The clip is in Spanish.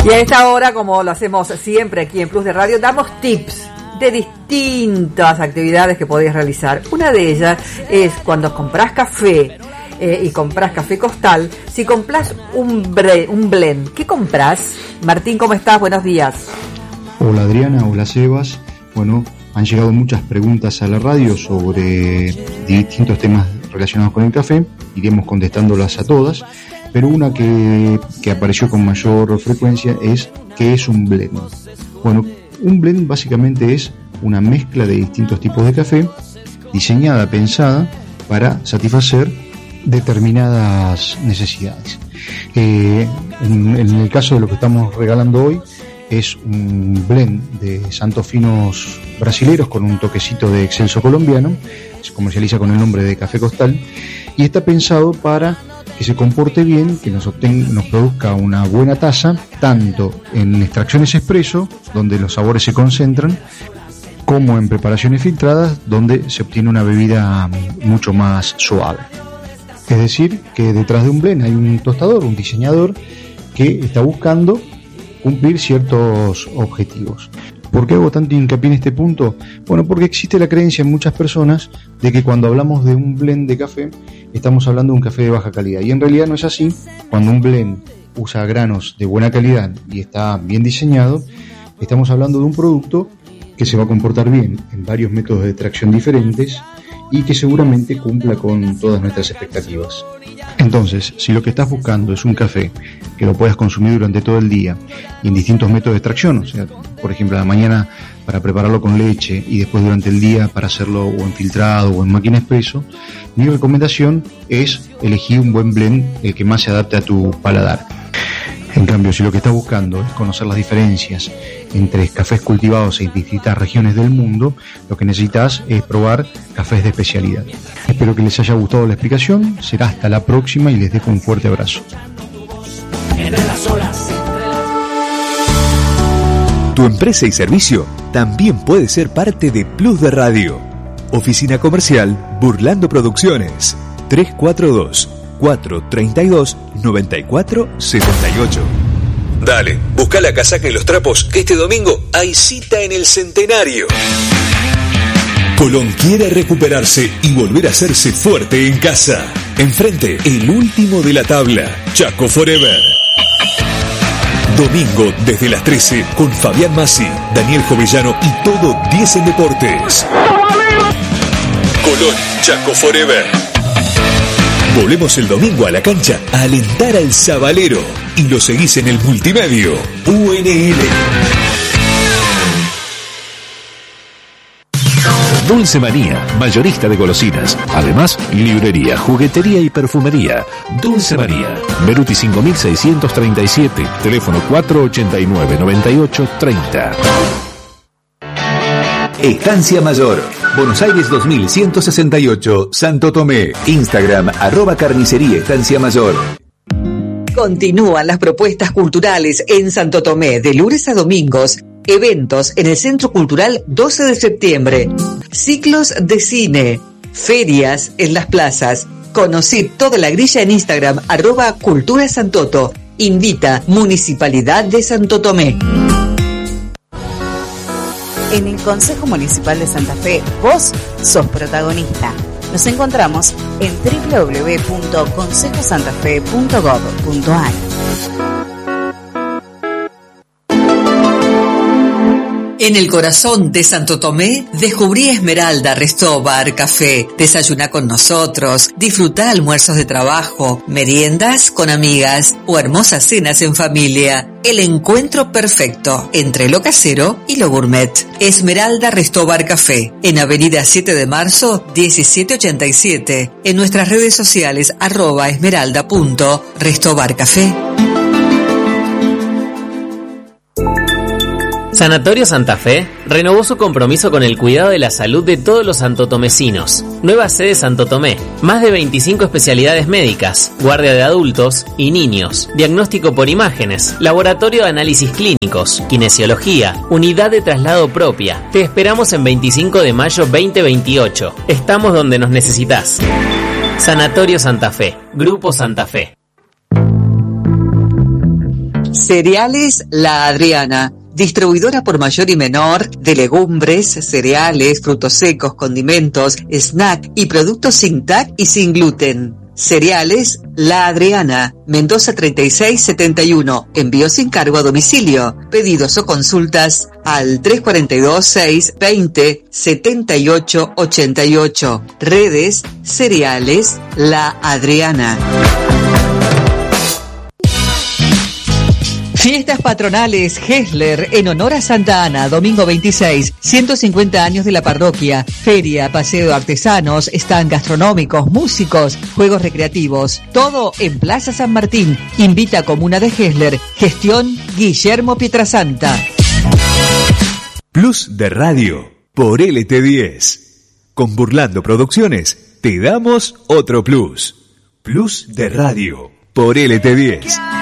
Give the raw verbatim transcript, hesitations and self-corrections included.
Y a esta hora, como lo hacemos siempre aquí en Plus de Radio, damos tips de distintas actividades que podéis realizar. Una de ellas es cuando compras café eh, y compras café costal, si compras un, bre, un blend, ¿qué compras? Martín, ¿cómo estás? Buenos días. Hola Adriana, hola Sebas. Bueno, han llegado muchas preguntas a la radio sobre distintos temas relacionados con el café. Iremos contestándolas a todas, pero una que, que apareció con mayor frecuencia es ¿qué es un blend? Bueno, un blend básicamente es una mezcla de distintos tipos de café diseñada, pensada para satisfacer determinadas necesidades. Eh, en, en el caso de lo que estamos regalando hoy, es un blend de santos finos brasileros con un toquecito de excelso colombiano. Se comercializa con el nombre de café costal y está pensado para que se comporte bien, que nos, obten, nos produzca una buena taza, tanto en extracciones expreso, donde los sabores se concentran, como en preparaciones filtradas, donde se obtiene una bebida mucho más suave. Es decir, que detrás de un blend hay un tostador, un diseñador, que está buscando cumplir ciertos objetivos. ¿Por qué hago tanto hincapié en este punto? Bueno, porque existe la creencia en muchas personas de que cuando hablamos de un blend de café, estamos hablando de un café de baja calidad. Y en realidad no es así. Cuando un blend usa granos de buena calidad y está bien diseñado, estamos hablando de un producto que se va a comportar bien en varios métodos de extracción diferentes y que seguramente cumpla con todas nuestras expectativas. Entonces, si lo que estás buscando es un café que lo puedas consumir durante todo el día y en distintos métodos de extracción, o sea, por ejemplo, a la mañana para prepararlo con leche y después durante el día para hacerlo o en filtrado o en máquina expreso, mi recomendación es elegir un buen blend, el que más se adapte a tu paladar. En cambio, si lo que estás buscando es conocer las diferencias entre cafés cultivados en distintas regiones del mundo, lo que necesitas es probar cafés de especialidad. Espero que les haya gustado la explicación. Será hasta la próxima y les dejo un fuerte abrazo. Tu empresa y servicio también puede ser parte de Plus de Radio. Oficina Comercial Burlando Producciones. tres cuatro dos, cuatro tres dos, nueve cuatro siete ocho. Dale, busca la casaca y los trapos, que este domingo hay cita en el Centenario. Colón quiere recuperarse y volver a hacerse fuerte en casa. Enfrente, el último de la tabla, Chaco Forever. Domingo desde las trece con Fabián Massi, Daniel Jovellano y todo diez en Deportes. Colón, Chaco Forever. Volvemos el domingo a la cancha a alentar al Zabalero y lo seguís en el multimedio U N L. Dulce Manía, mayorista de golosinas. Además, librería, juguetería y perfumería. Dulce Manía, Beruti cinco mil seiscientos treinta y siete, teléfono cuatro ochenta y nueve, noventa y ocho, treinta. Estancia Mayor, Buenos Aires dos mil ciento sesenta y ocho, Santo Tomé. Instagram, arroba carnicería Estancia Mayor. Continúan las propuestas culturales en Santo Tomé de lunes a domingos. Eventos en el Centro Cultural doce de septiembre. Ciclos de cine. Ferias en las plazas. Conocí toda la grilla en Instagram, arroba Cultura Santoto. Invita Municipalidad de Santo Tomé. En el Consejo Municipal de Santa Fe, vos sos protagonista. Nos encontramos en doble u doble u doble u punto consejo santa fe punto gob punto a r. En el corazón de Santo Tomé, descubrí Esmeralda Resto Bar Café. Desayuná con nosotros, disfrutá almuerzos de trabajo, meriendas con amigas o hermosas cenas en familia. El encuentro perfecto entre lo casero y lo gourmet. Esmeralda Resto Bar Café, en Avenida siete de marzo, diecisiete ochenta y siete. En nuestras redes sociales, arroba esmeralda punto resto bar café. Sanatorio Santa Fe renovó su compromiso con el cuidado de la salud de todos los santotomecinos. Nueva sede Santo Tomé, más de veinticinco especialidades médicas, guardia de adultos y niños, diagnóstico por imágenes, laboratorio de análisis clínicos, kinesiología, unidad de traslado propia. Te esperamos en veinticinco de mayo veinte veintiocho. Estamos donde nos necesitas. Sanatorio Santa Fe, Grupo Santa Fe. Cereales La Adriana, distribuidora por mayor y menor de legumbres, cereales, frutos secos, condimentos, snack y productos sin T A C y sin gluten. Cereales La Adriana, Mendoza treinta y seis setenta y uno, envío sin cargo a domicilio. Pedidos o consultas al tres cuatro dos, seis veinte, setenta y ocho ochenta y ocho. Redes Cereales La Adriana. Fiestas patronales Hessler en honor a Santa Ana, domingo veintiséis, ciento cincuenta años de la parroquia, feria, paseo de artesanos, stand gastronómicos, músicos, juegos recreativos, todo en Plaza San Martín. Invita a Comuna de Hessler, gestión Guillermo Pietrasanta. Plus de Radio por L T diez. Con Burlando Producciones te damos otro plus. Plus de Radio por L T diez.